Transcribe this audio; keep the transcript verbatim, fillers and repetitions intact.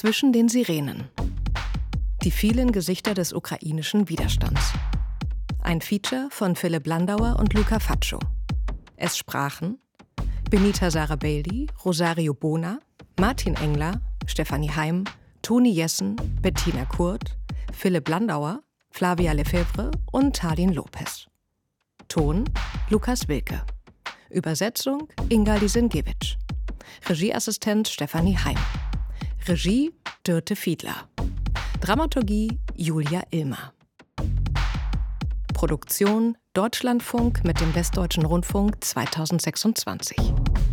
Zwischen den Sirenen. Die vielen Gesichter des ukrainischen Widerstands. Ein Feature von Philipp Landauer und Luca Faccio. Es sprachen Benita Sarabelli, Rosario Bona, Martin Engler, Stefanie Heim, Toni Jessen, Bettina Kurt, Philipp Landauer, Flavia Lefebvre und Tallin Lopez. Ton Lukas Wilke. Übersetzung Inga Lisenkiewicz. Regieassistent Stefanie Heim. Regie Dürte Fiedler. Dramaturgie Julia Illmer. Produktion Deutschlandfunk mit dem Westdeutschen Rundfunk zweitausendsechsundzwanzig.